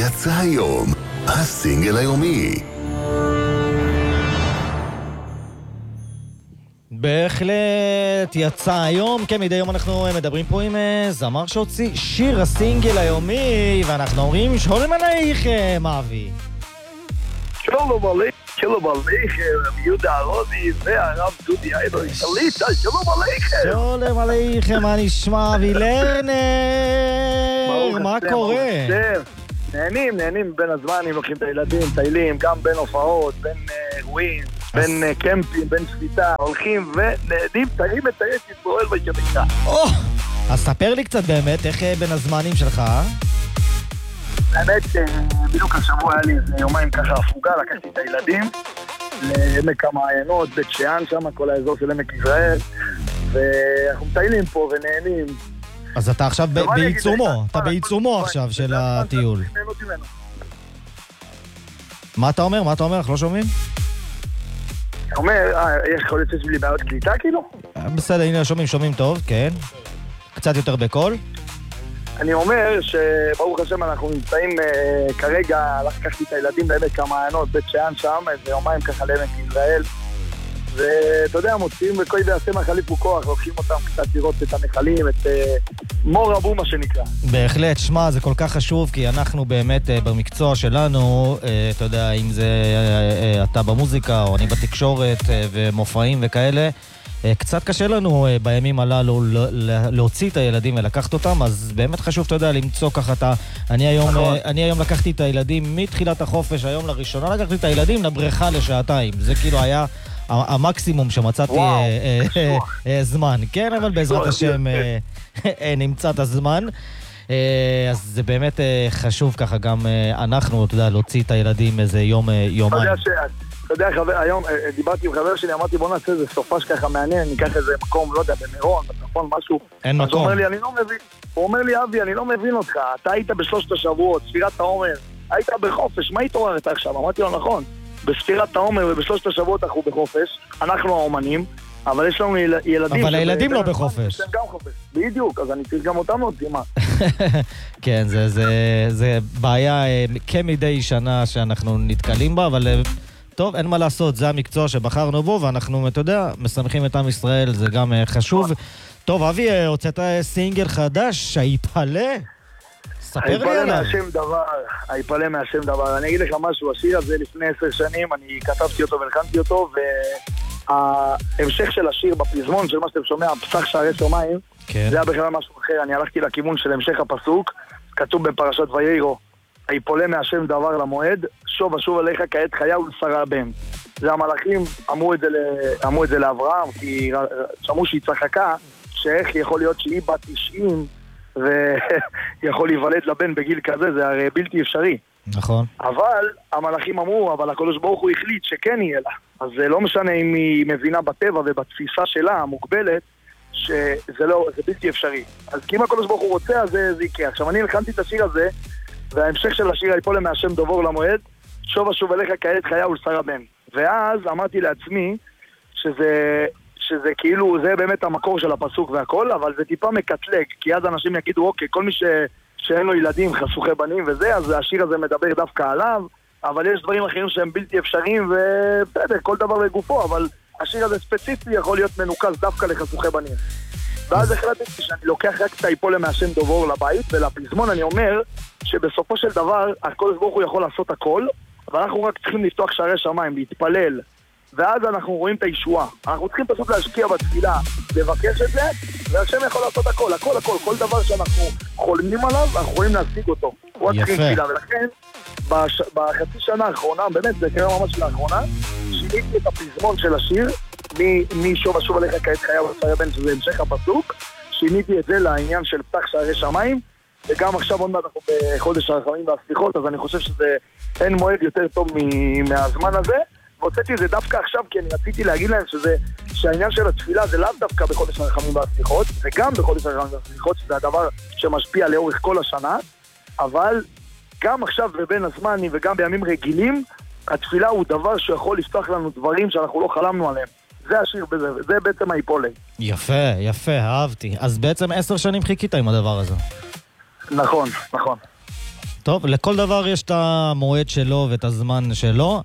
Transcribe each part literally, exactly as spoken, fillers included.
יצא היום, הסינגל היומי. בהחלט יצא היום, כמדי יום אנחנו מדברים פה עם זמר שהוציא שיר הסינגל היומי, ואנחנו אומרים שלום עלייכם, אבי. שלום עלייכם, שלום עלייכם, יהודה אהרוני והרב דודי איינר שליטה, שלום עלייכם. שלום עלייכם, מה נשמע אבי לרנר? מה קורה? נהנים, נהנים בין הזמנים, לוקחים את הילדים, טיילים, גם בין הופעות, בין אירועים, בין קמפים, בין שביתה, הולכים ונהנים, תרים את היש, תתבורל בשביקה. אז ספר לי קצת באמת, איך בין הזמנים שלך? האמת, בדיוק השבוע היה לי איזה יומיים ככה הפוגה, לקחתי את הילדים לעמק המעיינות, בית שאן שם, כל האזור של עמק ישראל, ואנחנו מטיילים פה ונהנים. אז אתה עכשיו בעיצומו, אתה בעיצומו עכשיו של הטיול. מה אתה אומר? מה אתה אומר? אנחנו לא שומעים? אתה אומר, יש יכול להיות שיש לי בעיות קליטה כאילו? בסדר, הנה שומעים, שומעים טוב, כן. קצת יותר בקול. אני אומר שברוך השם אנחנו נמצאים כרגע, לקחתי את הילדים לעמק המעיינות, בית שאן שם, איזה יומיים ככה לעמק ישראל. ואתה יודע, מוצאים בכל יעשה מחליף וכוח, לוקחים אותם קצת לראות את המחלים, את מור רבו מה שנקרא. בהחלט, שמה, זה כל כך חשוב, כי אנחנו באמת במקצוע שלנו, אתה יודע, אם זה אתה במוזיקה או אני בתקשורת ומופעים וכאלה, קצת קשה לנו בימים הללו להוציא את הילדים ולקחת אותם, אז באמת חשוב, אתה יודע, למצוא ככה את ה... אני היום, אני היום לקחתי את הילדים מתחילת החופש, היום לראשונה לקחתי את הילדים לבריכה לשעתיים. זה כאילו היה המקסימום שמצאתי זמן, כן, אבל בעזרת השם נמצא את הזמן. אז זה באמת חשוב ככה גם אנחנו, אתה יודע, להוציא את הילדים איזה יום, יומיים. אתה יודע, חבר, היום דיברתי עם חבר שלי, אמרתי בוא נעשה איזה סופש ככה מעניין, ניקח איזה מקום, לא יודע, במירון, בצפון, משהו. אין מקום. הוא אומר לי, אני לא מבין, הוא אומר לי, אבי, אני לא מבין אותך, אתה היית בשלושת השבועות, ספירת העומר, היית בחופש, מה התעוררת עכשיו? אמרתי לו, נכון, בספירת העומר ובשלושת השבועות אנחנו בחופש, אנחנו האומנים, אבל יש לנו ילדים... אבל הילדים לא בחופש. הם גם חופש, בדיוק, אז אני צריך גם אותם עוד, מה? כן, זה בעיה כמדי שנה שאנחנו נתקלים בה, אבל... טוב, אין מה לעשות, זה המקצוע שבחרנו בו, ואנחנו, אתה יודע, משמחים את עם ישראל, זה גם חשוב. טוב, אבי, הוצאת סינגל חדש, היפלה? ספר לי עליו. מהשם דבר, היפלה מהשם דבר. אני אגיד לך משהו, השיר הזה לפני עשר שנים, אני כתבתי אותו ולחנתי אותו, וההמשך של השיר בפזמון, של מה שאתם שומע, פסח שערי שמיים, זה היה בכלל משהו אחר. אני הלכתי לכיוון של המשך הפסוק, כתוב בפרשת ויירו, היפולה מהשם דבר למועד, שוב ושוב עליך כעת חיה ולשרה בן. זה המלאכים אמרו את זה, אמרו את זה לאברהם, כי שמעו שהיא צחקה, שאיך יכול להיות שהיא בת תשעים, ויכול להיוולד לבן בגיל כזה, זה הרי בלתי אפשרי. נכון. אבל המלאכים אמרו, אבל הקדוש ברוך הוא החליט שכן יהיה לה. אז זה לא משנה אם היא מבינה בטבע ובתפיסה שלה, המוגבלת, שזה לא, זה בלתי אפשרי. אז כי אם הקדוש ברוך הוא רוצה, אז זה, זה יקרה. עכשיו, אני הלחנתי את השיר הזה, וההמשך של השיר היפולה מהשם דבור למועד, שוב ושוב אליך כעת חיה ולשרה בן. ואז אמרתי לעצמי שזה, שזה כאילו, זה באמת המקור של הפסוק והכל, אבל זה טיפה מקטלג, כי אז אנשים יגידו, אוקיי, כל מי ש, שאין לו ילדים, חסוכי בנים וזה, אז השיר הזה מדבר דווקא עליו, אבל יש דברים אחרים שהם בלתי אפשריים, ובסדר, כל דבר לגופו, אבל השיר הזה ספציפי יכול להיות מנוקז דווקא לחסוכי בנים. ואז החלטתי שאני לוקח רק את היפולה מהשם דבור לבית, ולפזמון אני אומר שבסופו של דבר הקדוש ברוך הוא יכול לעשות הכל, אבל אנחנו רק צריכים לפתוח שערי שמיים, להתפלל, ואז אנחנו רואים את הישועה. אנחנו צריכים פשוט להשקיע בתפילה, לבקש את זה, והשם יכול לעשות הכל, הכל, הכל, כל דבר שאנחנו חולמים עליו, אנחנו יכולים להשיג אותו. הוא צריכים תפילה, ולכן בש... בחצי שנה האחרונה, באמת זה קרה ממש לאחרונה, שיניתי את הפזמון של השיר, מי שוב ושוב עליך כעת חיה ולשרה בן, שזה המשך הפסוק, שיניתי את זה לעניין של פתח שערי שמיים, וגם עכשיו עוד מעט אנחנו בחודש הרחמים והסליחות, אז אני חושב שזה אין מועד יותר טוב מהזמן הזה, והוצאתי את זה דווקא עכשיו, כי אני רציתי להגיד להם שזה, שהעניין של התפילה זה לאו דווקא בחודש הרחמים והסליחות, וגם בחודש הרחמים והסליחות, שזה הדבר שמשפיע לאורך כל השנה, אבל גם עכשיו ובין הזמנים וגם בימים רגילים, התפילה הוא דבר שיכול לפתוח לנו דברים שאנחנו לא חלמנו עליהם. זה השיר בזה, זה בעצם היפולה. יפה, יפה, אהבתי. אז בעצם עשר שנים חיכית עם הדבר הזה. נכון, נכון. טוב, לכל דבר יש את המועד שלו ואת הזמן שלו.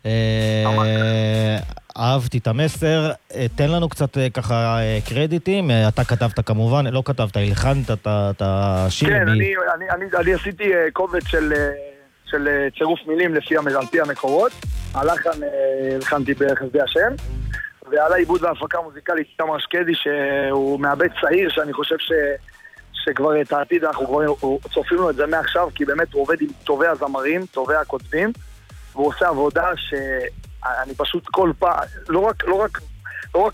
אהבתי את המסר. תן לנו קצת ככה קרדיטים. אתה כתבת כמובן, לא כתבת, הלחנת את השיר. כן, אני עשיתי קובץ של צירוף מילים על פי המקורות. הלחן הלחנתי בחסדי השם. ועל העיבוד וההפקה המוזיקלית תמר שקדי, שהוא מעבד צעיר, שאני חושב ש... שכבר את העתיד אנחנו כבר צופים לו את זה מעכשיו, כי באמת הוא עובד עם טובי הזמרים, טובי הכותבים, והוא עושה עבודה שאני פשוט כל פעם, לא רק, לא רק